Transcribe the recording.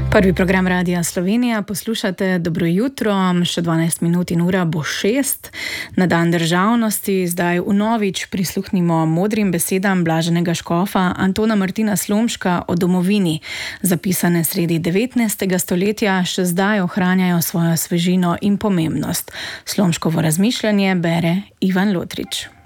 Prvi program Radia Slovenija poslušate. Dobro jutro, še 12 minut in ura bo 6. Na dan državnosti zdaj vnovič prisluhnimo modrim besedam blaženega škofa Antona Martina Slomška o domovini. Zapisane sredi 19. stoletja še zdaj ohranjajo svojo svežino in pomembnost. Slomškovo razmišljanje bere Ivan Lotrič.